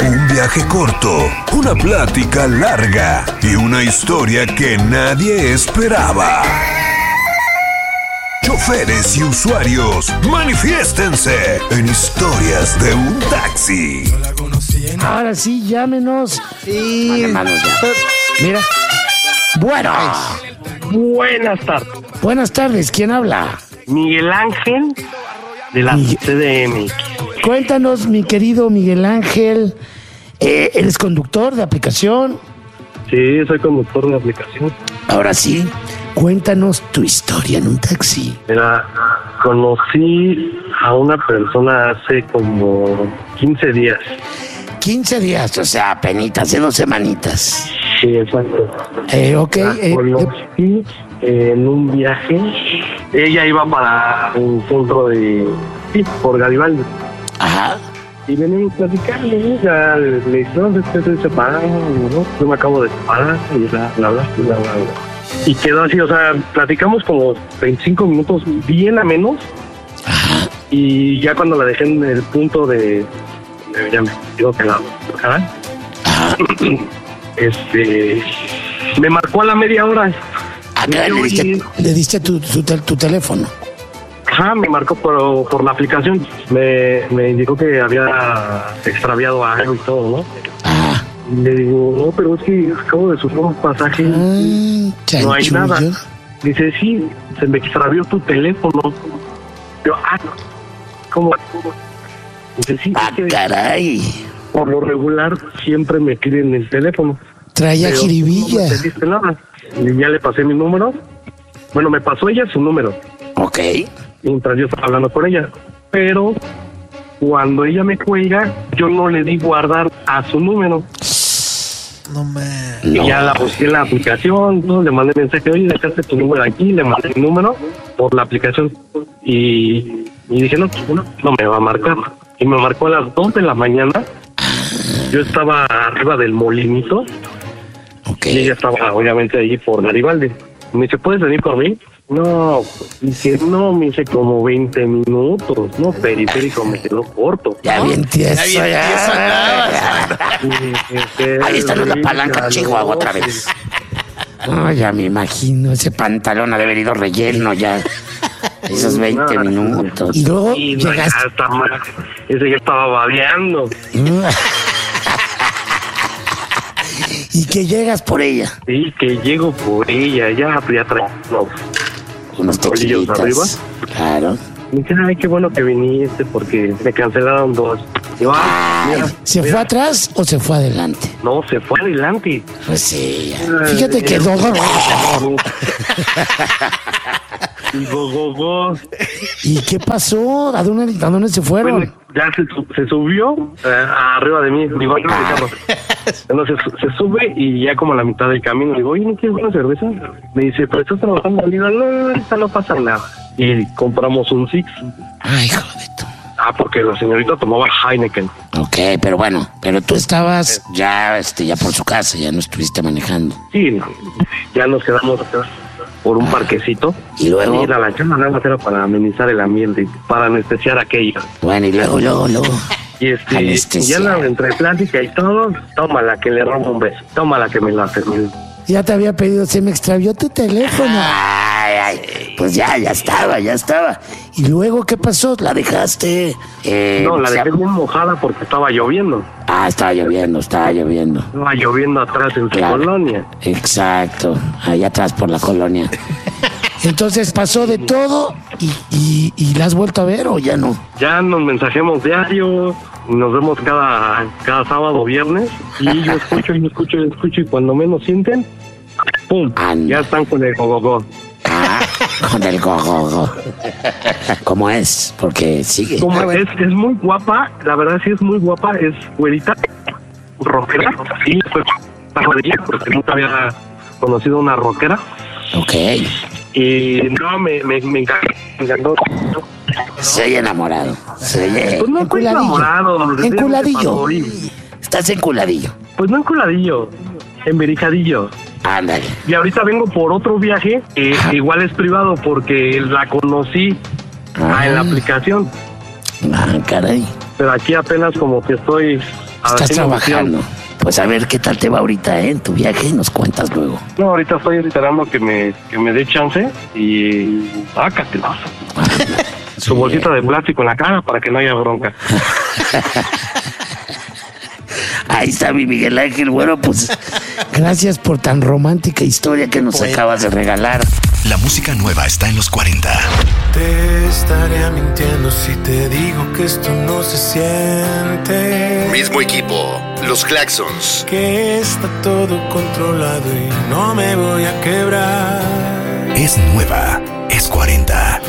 Un viaje corto, una plática larga y una historia que nadie esperaba. Choferes y usuarios, manifiéstense en Historias de un Taxi. Ahora sí, llámenos. Sí. Manos ya. Mira. Buenas tardes. Buenas tardes, ¿quién habla? Miguel Ángel de la CDMX. Cuéntanos, mi querido Miguel Ángel. ¿Eres conductor de aplicación? Sí, soy conductor de aplicación. Ahora sí, cuéntanos tu historia en un taxi. Mira, conocí a una persona hace como 15 días. 15 días, o sea, apenitas, hace 2 semanitas. Sí, exacto. Ok. La conocí en un viaje. Ella iba para un centro de... Sí, por Garibaldi. Ajá. Y venimos platicando, ¿no? Ya le dije, no, estoy separado, ¿no? Yo me acabo de separar, y bla, bla, bla, bla, bla. Y quedó así, o sea, platicamos como 25 minutos bien a menos. Ajá. Y ya cuando la dejé en el punto de... Ya me digo que la... ¿sabes? Ajá. Me marcó a la media hora. Acá le diste tu teléfono. Ajá, me marcó por la aplicación. Me indicó que había extraviado algo y todo, ¿no? Ajá. Y le digo, no, pero es que acabo de subir un pasaje. No hay nada. Dice, sí, se me extravió tu teléfono. Yo, ¿cómo? Dice, sí. Caray. Por lo regular siempre me piden el teléfono. Traía jiribilla. No me pediste nada. Y ya le pasé mi número. Bueno, me pasó ella su número. Ok. Mientras yo estaba hablando con ella. Pero cuando ella me cuelga, yo no le di guardar a su número. No me... Y ya la busqué en la aplicación, ¿no? Le mandé mensaje, oye, dejaste tu número aquí, le mandé mi número por la aplicación. Y dije, no me va a marcar. Y me marcó a las 2 de la mañana. Yo estaba arriba del molinito. Ok. Y ella estaba obviamente allí por Garibaldi. Me dice, ¿puedes venir por mí? No, dice, no, me hice como 20 minutos. No, periférico me quedó corto. Ya bien tieso, ya. Ahí está la palanca, Chihuahua, otra vez. No, ya me imagino, ese pantalón ha de haber ido relleno ya. Esos 20 minutos. Y luego Y llegaste. Ese ya estaba babeando. Y que llegas por ella. Sí, que llego por ella, ya trae Unos bolillos tequilitas. arriba. Claro. Me dice, ay, qué bueno que viniste porque me cancelaron 2. Digo, mira, ¿Se fue atrás o se fue adelante? no, se fue adelante. Pues sí. Fíjate que Y go. ¿Y qué pasó? ¿A dónde se fueron? Bueno, ya se subió arriba de mí. Digo, no, carro. Entonces se sube y ya como a la mitad del camino digo, oye, ¿no quieres una cerveza? Me dice, ¿pero estás trabajando? Le digo, no, ahorita no pasa nada. Y compramos un Six. Ay, hijo de tu... Porque la señorita tomaba Heineken. Ok, pero bueno, pero tú estabas ya por su casa, ya no estuviste manejando. Sí, no, ya nos quedamos por un parquecito. Y luego... Y la lanchona nada más era para amenizar el ambiente, para anestesiar aquello. Bueno, y luego. Y ya entre plática y todo, tómala que le rompo un beso, tómala que me la termine. Ya te había pedido, se me extravió tu teléfono. Ay, pues ya estaba. ¿Y luego qué pasó? ¿La dejaste? No, la dejé bien mojada porque estaba lloviendo. Estaba lloviendo. Estaba lloviendo atrás en su colonia. Exacto, allá atrás por la colonia. Entonces pasó de todo y ¿la has vuelto a ver o ya no? Ya nos mensajemos diario, nos vemos cada sábado, viernes, y yo escucho y cuando menos sienten, ¡pum! Anda. Ya están con el go. Con el go. ¿Cómo es? Porque sigue. Es muy guapa, la verdad sí es muy guapa, es güerita, rockera, sí, fue porque nunca había conocido una rockera. Ok. Y no, me encantó. Se oye enamorado. Pues no estoy enamorado. Enculadillo. Estás enculadillo. Pues no enculadillo, emberijadillo. Ándale. Y ahorita vengo por otro viaje, igual es privado porque la conocí en la aplicación. Caray. pero aquí apenas como que estoy... Estás trabajando. Pues a ver qué tal te va ahorita, en tu viaje y nos cuentas luego. No, ahorita estoy esperando que me dé chance y sácatelas. Su bolsita de plástico en la cara para que no haya bronca. Ahí está mi Miguel Ángel. Bueno, pues gracias por tan romántica historia que nos acabas de regalar. La música nueva está en los 40. Te estaría mintiendo si te digo que esto no se siente. Mismo equipo, los Claxons. Que está todo controlado y no me voy a quebrar. Es nueva, es 40.